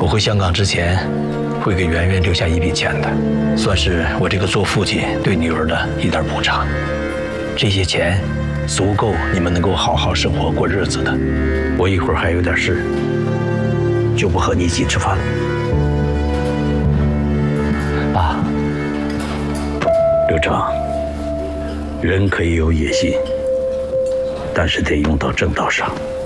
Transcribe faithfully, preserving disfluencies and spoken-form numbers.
回香港之前，会给圆圆留下一笔钱的，算是我这个做父亲对女儿的一点补偿。这些钱足够你们能够好好生活过日子的。我一会儿还有点事，就不和你一起吃饭了。啊，刘成，人可以有野心，但是得用到正道上。